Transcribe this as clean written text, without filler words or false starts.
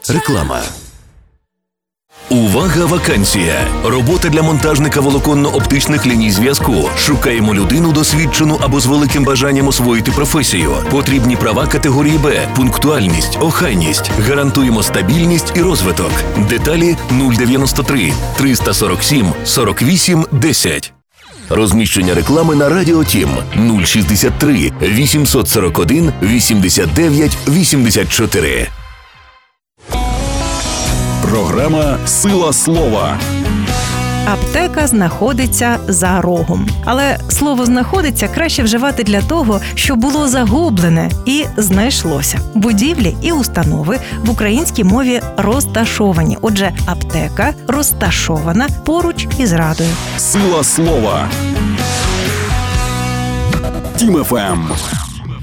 Реклама. Увага, вакансія! Робота для монтажника волоконно-оптичних ліній зв'язку. Шукаємо людину досвідчену або з великим бажанням освоїти професію. Потрібні права категорії Б, пунктуальність, охайність. Гарантуємо стабільність і розвиток. Деталі 093 347 48 10. Розміщення реклами на Радіо Тім 063 841 89 84. Програма «Сила слова». Аптека знаходиться за рогом. Але слово «знаходиться» краще вживати для того, що було загублене і знайшлося. Будівлі і установи в українській мові розташовані. Отже, аптека розташована поруч із радою. «Сила слова». Тім ФМ.